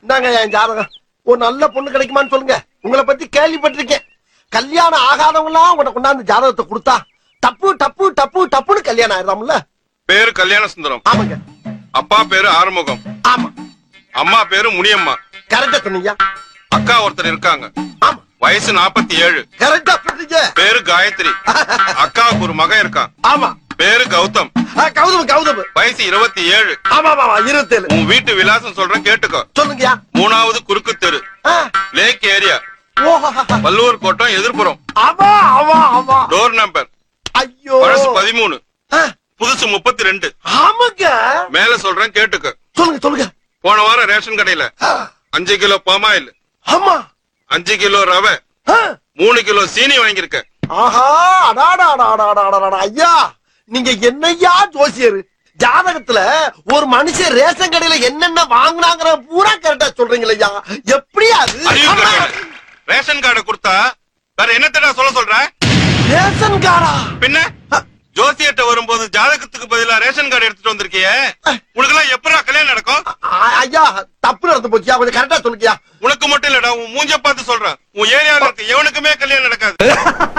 இந்தாங்க என் ஜாதகம். ஒரு நல்ல பொண்ணு கிடைக்குமான்னு சொல்லுங்க. உங்களை பத்தி கேள்விப்பட்டிருக்கேன். கல்யாணம் ஆகாதவங்க எல்லாம் உங்களை கொண்டாந்து ஜாதகத்தை கொடுத்தா டப்பு டப்பு டப்பு டப்புன்னு கல்யாணம் ஆயிரலாம்ல. பேரு கல்யாண சுந்தரம். ஆமாங்க. அப்பா பேரு ஆறுமுகம். ஆமா. அம்மா பேரு முனியம்மா. கரெக்டா சொன்னீங்க. அக்கா ஒருத்தர் இருக்காங்க. ஆமா. வயசு 47. கரெக்டா சொன்னீங்க. பேரு காயத்ரி. அக்காவுக்கு ஒரு மகன் இருக்கான். ஆமா. பேரு கௌதம். கௌதம் கௌதம். வயசு 27. ஆமா ஆமா 27. உன் வீட்டு விலாசம் சொல்றேன் கேட்டுக்கோ. சொல்லுங்கயா. 3வது குறுக்கு தெரு, லேக் ஏரியா, வள்ளுவர் கோட்டம், எதிர்ப்புறம். ஆமா ஆமா ஆமா. Door number. ஐயோ. பழசு 13, புதுசு 32. ஆமாங்க. மேல சொல்றேன் கேட்டுக்க. சொல்லுங்க சொல்லுங்க. போன வாரம் ரேஷன் கடையில 5 கிலோ பாமாயில், ஆமா, 5 கிலோ ரவை, 3 கிலோ சீனி வாங்கியிருக்க. ஆஹா, அடாடா ஐயா, நீங்க என்னையா ஜோசியர்? ஜாதகத்துல ஒரு மனுஷன் ரேஷன் கடையில என்னென்ன வாங்கினாங்கிற பூரா கரெக்டா சொல்றீங்களா? எப்படி அது? ரேஷன் கார்டை கொடுத்தா வேற என்னத்தடா சொல்ற? ரேஷன் கார்டா? பின்ன ஜோசியர்ட்ட வரும்போது ஜாதகத்துக்கு பதிலா ரேஷன் கார்டு எடுத்துட்டு வந்திருக்கிய, உனக்கு எல்லாம் எப்படா கல்யாணம் நடக்கும்? ஐயா, தப்பு நடந்து போச்சியா, கொஞ்சம் கரெக்டா சொல்லுக்கியா. உனக்கு மட்டும் இல்லடா, உன் மூஞ்ச பார்த்து சொல்றேன், உன் ஏரியால இருக்க எவனுக்குமே கல்யாணம் நடக்காது.